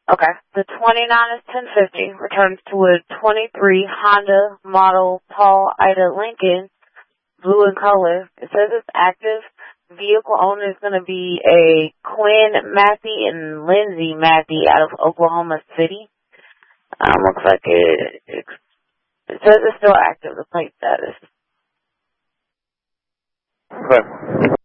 Okay. The 29 is 1050. Returns to a 23 Honda model Paul Ida Lincoln, blue in color. It says it's active. Vehicle owner is going to be a Quinn Matthey and Lindsay Matthey out of Oklahoma City. Looks like it says it's still active, the plate status. Okay.